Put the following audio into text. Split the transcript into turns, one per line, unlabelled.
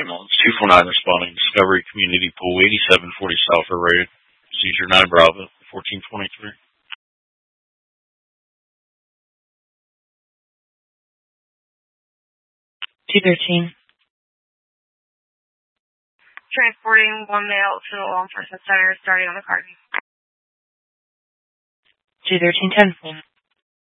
ambulance. 249 responding. Discovery Community Pool, 8740 South Road. Procedure 9 Bravo, 1423.
213.
Transporting one male to the law enforcement center starting on the card.
213-10.